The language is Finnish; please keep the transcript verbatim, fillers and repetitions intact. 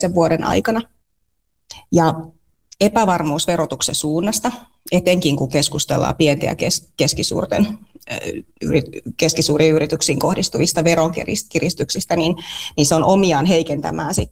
vuoden aikana. Ja epävarmuus verotuksen suunnasta, etenkin kun keskustellaan pienten ja keskisuurten, keskisuuriin yrityksiin kohdistuvista veronkiristyksistä, niin, niin se on omiaan heikentämään sit